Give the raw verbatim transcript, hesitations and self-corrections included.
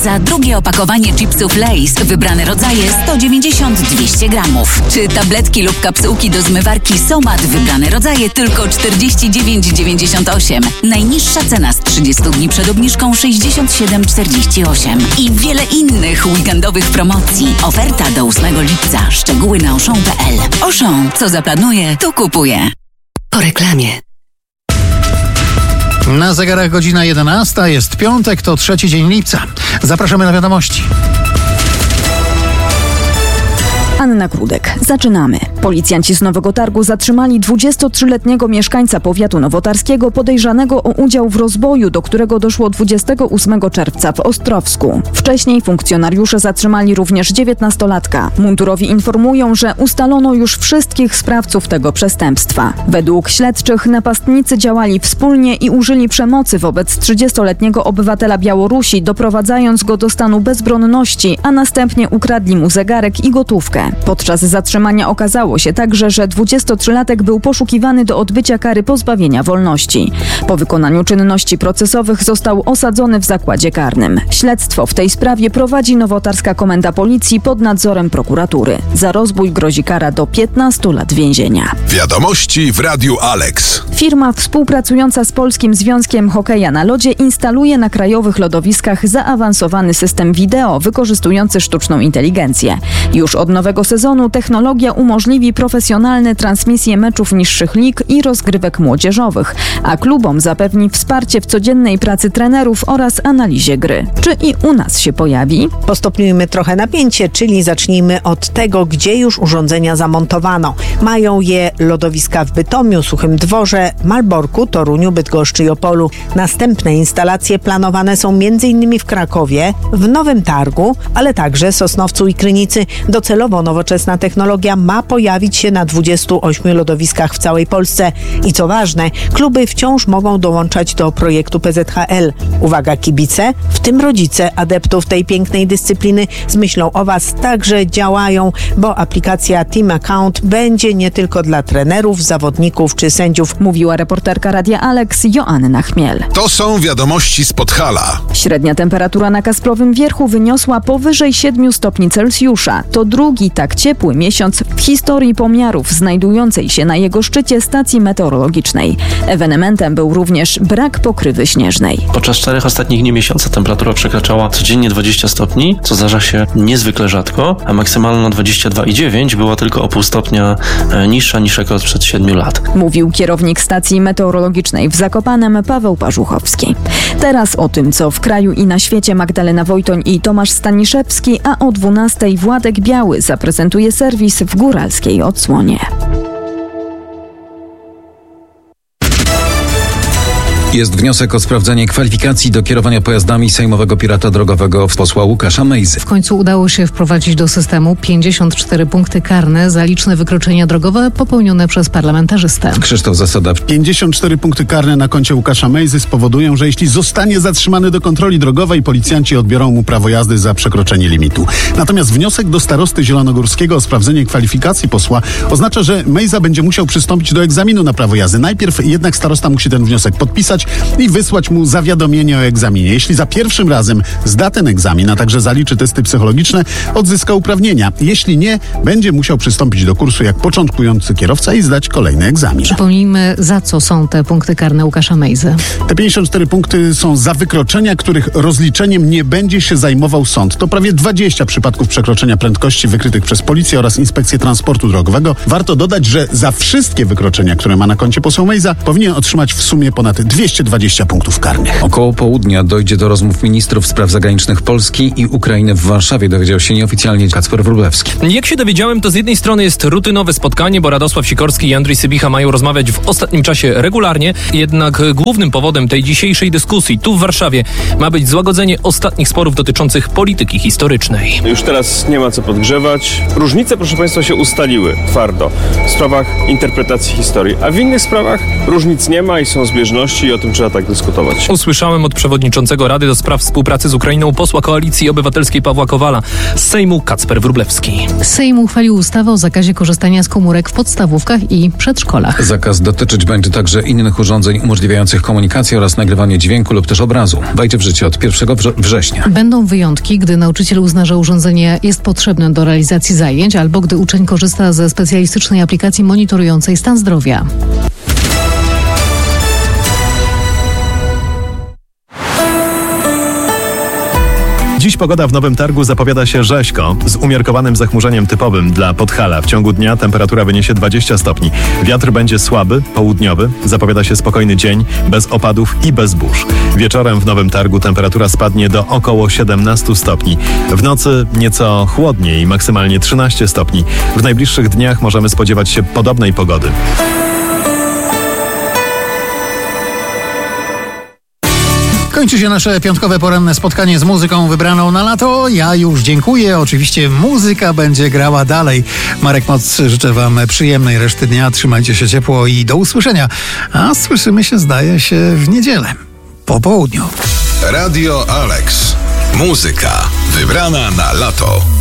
Za drugie opakowanie chipsów Lay's wybrane rodzaje sto dziewięćdziesiąt dwieście gramów. Czy tabletki lub kapsułki do zmywarki Somat wybrane rodzaje tylko czterdzieści dziewięć dziewięćdziesiąt osiem. Najniższa cena z trzydziestu dni przed obniżką sześćdziesiąt siedem czterdzieści osiem. I wiele innych weekendowych promocji. Oferta do ósmego lipca. Szczegóły na auchan kropka p l. Auchan, co zaplanuje, to kupuje. Po reklamie. Na zegarach godzina jedenasta, jest piątek, to trzeci dzień lipca. Zapraszamy na wiadomości. Anna Krudek. Zaczynamy. Policjanci z Nowego Targu zatrzymali dwudziestotrzyletniego mieszkańca powiatu nowotarskiego podejrzanego o udział w rozboju, do którego doszło dwudziestego ósmego czerwca w Ostrowsku. Wcześniej funkcjonariusze zatrzymali również dziewiętnastolatka. Mundurowi informują, że ustalono już wszystkich sprawców tego przestępstwa. Według śledczych napastnicy działali wspólnie i użyli przemocy wobec trzydziestoletniego obywatela Białorusi, doprowadzając go do stanu bezbronności, a następnie ukradli mu zegarek i gotówkę. Podczas zatrzymania okazało się także, że dwudziestotrzylatek był poszukiwany do odbycia kary pozbawienia wolności. Po wykonaniu czynności procesowych został osadzony w zakładzie karnym. Śledztwo w tej sprawie prowadzi Nowotarska Komenda Policji pod nadzorem prokuratury. Za rozbój grozi kara do piętnastu lat więzienia. Wiadomości w Radiu Alex. Firma współpracująca z Polskim Związkiem Hokeja na Lodzie instaluje na krajowych lodowiskach zaawansowany system wideo wykorzystujący sztuczną inteligencję. Już od nowego sezonu technologia umożliwi profesjonalne transmisje meczów niższych lig i rozgrywek młodzieżowych, a klubom zapewni wsparcie w codziennej pracy trenerów oraz analizie gry. Czy i u nas się pojawi? Postopniujmy trochę napięcie, czyli zacznijmy od tego, gdzie już urządzenia zamontowano. Mają je lodowiska w Bytomiu, Suchym Dworze, Malborku, Toruniu, Bydgoszczy i Opolu. Następne instalacje planowane są między innymi w Krakowie, w Nowym Targu, ale także Sosnowcu i Krynicy. Docelowo nowoczesna technologia ma pojawić się na dwudziestu ośmiu lodowiskach w całej Polsce. I co ważne, kluby wciąż mogą dołączać do projektu P Z H L. Uwaga kibice, w tym rodzice adeptów tej pięknej dyscypliny z myślą o Was także działają, bo aplikacja Team Account będzie nie tylko dla trenerów, zawodników czy sędziów. Mówiła reporterka Radia Alex Joanna Chmiel. To są wiadomości z Podhala. Średnia temperatura na Kasprowym Wierchu wyniosła powyżej siedmiu stopni Celsjusza. To drugi tak ciepły miesiąc w historii pomiarów znajdującej się na jego szczycie stacji meteorologicznej. Ewenementem był również brak pokrywy śnieżnej. Podczas czterech ostatnich dni miesiąca temperatura przekraczała codziennie dwadzieścia stopni, co zdarza się niezwykle rzadko, a maksymalna dwadzieścia dwa i dziewięć była tylko o pół stopnia niższa niż rekord sprzed siedmiu lat. Mówił kierownik stacji meteorologicznej w Zakopanem Paweł Parzuchowski. Teraz o tym, co w kraju i na świecie Magdalena Wojtoń i Tomasz Staniszewski, a o dwunastej Władek Biały zaprezentuje serwis w góralskiej odsłonie. Jest wniosek o sprawdzenie kwalifikacji do kierowania pojazdami sejmowego pirata drogowego posła Łukasza Mejzy. W końcu udało się wprowadzić do systemu pięćdziesiąt cztery punkty karne za liczne wykroczenia drogowe popełnione przez parlamentarzystę. Krzysztof Zasada. pięćdziesiąt cztery punkty karne na koncie Łukasza Mejzy spowodują, że jeśli zostanie zatrzymany do kontroli drogowej, policjanci odbiorą mu prawo jazdy za przekroczenie limitu. Natomiast wniosek do starosty zielonogórskiego o sprawdzenie kwalifikacji posła oznacza, że Mejza będzie musiał przystąpić do egzaminu na prawo jazdy. Najpierw jednak starosta musi ten wniosek podpisać i wysłać mu zawiadomienie o egzaminie. Jeśli za pierwszym razem zda ten egzamin, a także zaliczy testy psychologiczne, odzyska uprawnienia. Jeśli nie, będzie musiał przystąpić do kursu jak początkujący kierowca i zdać kolejny egzamin. Przypomnijmy, za co są te punkty karne Łukasza Mejzy. Te pięćdziesiąt cztery punkty są za wykroczenia, których rozliczeniem nie będzie się zajmował sąd. To prawie dwadzieścia przypadków przekroczenia prędkości wykrytych przez policję oraz Inspekcję Transportu Drogowego. Warto dodać, że za wszystkie wykroczenia, które ma na koncie poseł Mejza, powinien otrzymać w sumie ponad dwieście dwadzieścia punktów karnych. Około południa dojdzie do rozmów ministrów spraw zagranicznych Polski i Ukrainy w Warszawie, dowiedział się nieoficjalnie Kacper Wróblewski. Jak się dowiedziałem, to z jednej strony jest rutynowe spotkanie, bo Radosław Sikorski i Andrzej Sybicha mają rozmawiać w ostatnim czasie regularnie, jednak głównym powodem tej dzisiejszej dyskusji tu w Warszawie ma być złagodzenie ostatnich sporów dotyczących polityki historycznej. Już teraz nie ma co podgrzewać. Różnice, proszę Państwa, się ustaliły twardo w sprawach interpretacji historii, a w innych sprawach różnic nie ma i są zbieżności i od tym trzeba tak dyskutować. Usłyszałem od przewodniczącego Rady do Spraw Współpracy z Ukrainą posła Koalicji Obywatelskiej Pawła Kowala. Z Sejmu Kacper Wróblewski. Sejm uchwalił ustawę o zakazie korzystania z komórek w podstawówkach i przedszkolach. Zakaz dotyczyć będzie także innych urządzeń umożliwiających komunikację oraz nagrywanie dźwięku lub też obrazu. Wejdzie w życie od pierwszego września. Będą wyjątki, gdy nauczyciel uzna, że urządzenie jest potrzebne do realizacji zajęć albo gdy uczeń korzysta ze specjalistycznej aplikacji monitorującej stan zdrowia. Dziś pogoda w Nowym Targu zapowiada się rzeźko, z umiarkowanym zachmurzeniem typowym dla Podhala. W ciągu dnia temperatura wyniesie dwadzieścia stopni. Wiatr będzie słaby, południowy. Zapowiada się spokojny dzień, bez opadów i bez burz. Wieczorem w Nowym Targu temperatura spadnie do około siedemnaście stopni. W nocy nieco chłodniej, maksymalnie trzynaście stopni. W najbliższych dniach możemy spodziewać się podobnej pogody. Kończy się nasze piątkowe poranne spotkanie z muzyką wybraną na lato. Ja już dziękuję. Oczywiście muzyka będzie grała dalej. Marek Moc, życzę wam przyjemnej reszty dnia. Trzymajcie się ciepło i do usłyszenia. A słyszymy się, zdaje się, w niedzielę po południu. Radio Alex. Muzyka wybrana na lato.